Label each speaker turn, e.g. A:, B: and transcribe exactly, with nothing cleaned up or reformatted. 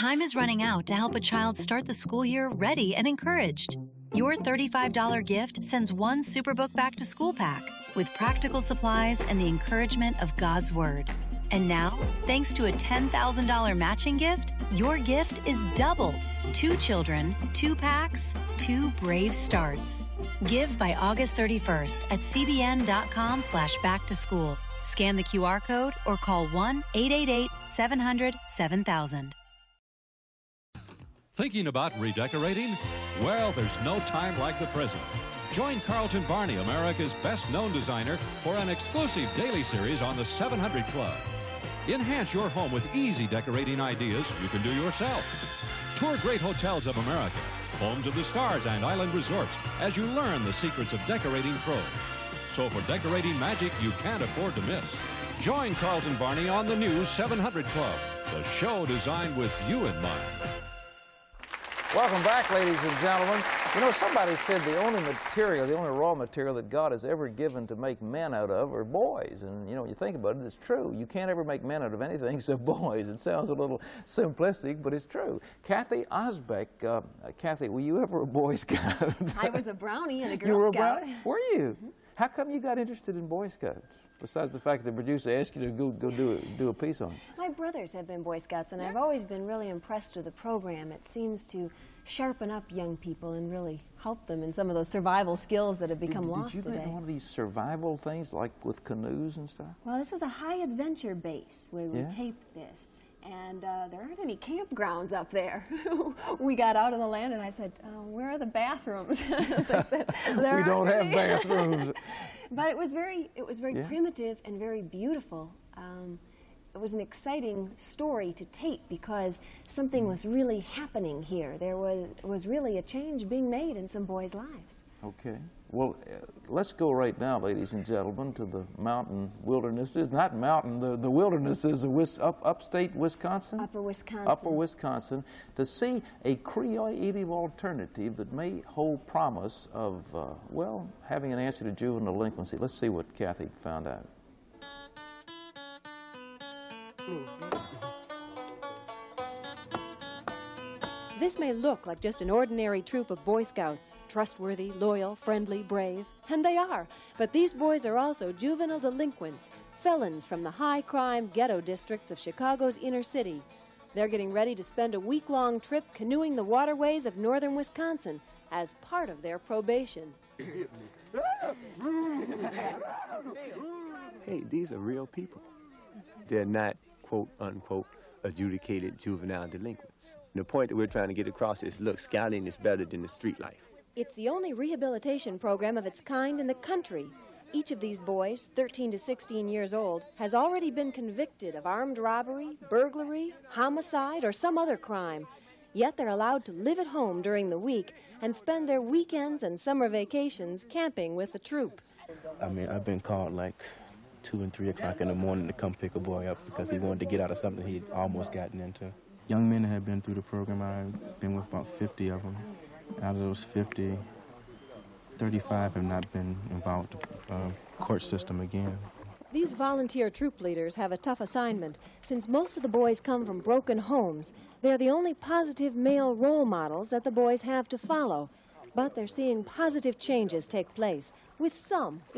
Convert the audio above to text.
A: Time is running out to help a child start the school year ready and encouraged. Your thirty-five dollar gift sends one Superbook Back to School pack with practical supplies and the encouragement of God's Word. And now, thanks to a ten thousand dollar matching gift, your gift is doubled. Two children, two packs, two brave starts. Give by August thirty-first at cbn.com slash back to school. Scan the Q R code or call one eight eight eight, seven hundred, seven thousand.
B: Thinking about redecorating? Well, there's no time like the present. Join Carlton Varney, America's best-known designer, for an exclusive daily series on the seven hundred Club. Enhance your home with easy decorating ideas you can do yourself. Tour great hotels of America, homes of the stars and island resorts as you learn the secrets of decorating pros. So for decorating magic you can't afford to miss, join Carlton Varney on the new seven hundred Club, the show designed with you in mind.
C: Welcome back, ladies and gentlemen. You know, somebody said the only material, the only raw material that God has ever given to make men out of are boys. And, you know, you think about it, it's true. You can't ever make men out of anything except boys. It sounds a little simplistic, but it's true. Kathy Osbeck, uh, Kathy, were you ever a Boy Scout?
D: I was a Brownie and a Girl
C: you were
D: Scout.
C: A brownie? Were you? Mm-hmm. How come you got interested in Boy Scouts? Besides the fact that the producer asked you to go, go do, a, do a piece on it.
D: My brothers have been Boy Scouts, and I've always been really impressed with the program. It seems to sharpen up young people and really help them in some of those survival skills that have become
C: did,
D: lost
C: Did you
D: today.
C: make one of these survival things, like with canoes and stuff?
D: Well, this was a high-adventure base where we
C: yeah?
D: taped this. And uh, there aren't any campgrounds up there. We got out of the land, and I said, oh, where are the bathrooms? They said, there
C: we don't have
D: any.
C: bathrooms.
D: But it was very, it was very
C: yeah.
D: primitive and very beautiful. Um, it was an exciting story to tape because something was really happening here. There was, was really a change being made in some boys' lives.
C: Okay. Well, uh, let's go right now, ladies and gentlemen, to the mountain wildernesses. Not mountain, the, the wildernesses of Wis up, upstate Wisconsin?
D: Upper Wisconsin.
C: Upper Wisconsin, to see a creative alternative that may hold promise of, uh, well, having an answer to juvenile delinquency. Let's see what Kathy found out.
E: This may look like just an ordinary troop of Boy Scouts, trustworthy, loyal, friendly, brave, and they are. But these boys are also juvenile delinquents, felons from the high-crime ghetto districts of Chicago's inner city. They're getting ready to spend a week-long trip canoeing the waterways of northern Wisconsin as part of their probation.
F: Hey, these are real people. They're not, quote, unquote, adjudicated juvenile delinquents. The point that we're trying to get across is, look, scouting is better than the street life.
E: It's the only rehabilitation program of its kind in the country. Each of these boys, thirteen to sixteen years old, has already been convicted of armed robbery, burglary, homicide, or some other crime. Yet they're allowed to live at home during the week and spend their weekends and summer vacations camping with the troop.
G: I mean, I've been called like two and three o'clock in the morning to come pick a boy up because he wanted to get out of something he'd almost gotten into. Young men that have been through the program, I've been with about fifty of them. Out of those fifty, thirty-five have not been involved in the uh, court system again.
E: These volunteer troop leaders have a tough assignment. Since most of the boys come from broken homes, they're the only positive male role models that the boys have to follow. But they're seeing positive changes take place, with some